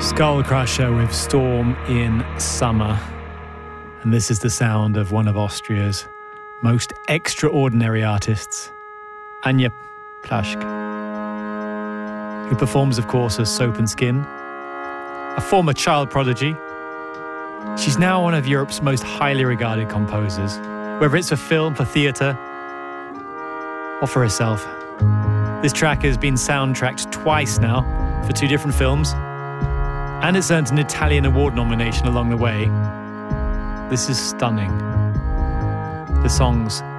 Skullcrusher with Storm in Summer. And this is the sound of one of Austria's most extraordinary artists, Anja Plaschke, who performs, of course, as Soap and Skin, a former child prodigy. She's now one of Europe's most highly regarded composers, whether it's for film, for theatre, or for herself. This track has been soundtracked twice now for 2 different films, and it's earned an Italian award nomination along the way. This is stunning. The song's